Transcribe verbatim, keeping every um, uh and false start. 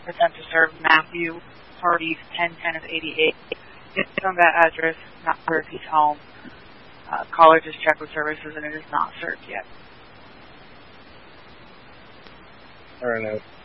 attempt to serve Matthew Hardy's ten ten of eighty-eight. It's on that address, not sure if he's home. Uh, caller just checked with services and it is not served yet. All right.